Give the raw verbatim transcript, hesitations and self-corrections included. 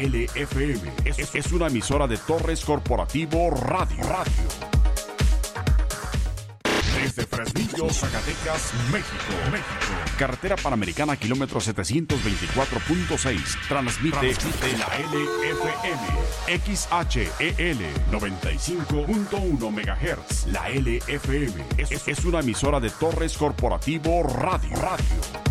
L F M es, es, es una emisora de Torres Corporativo Radio. Radio. Desde Fresnillo, Zacatecas, México. México. Carretera Panamericana, kilómetro setecientos veinticuatro punto seis. Transmite, Transmite la L F M. X H E L noventa y cinco punto uno megahertz. La L F M es, es, es una emisora de Torres Corporativo Radio. Radio.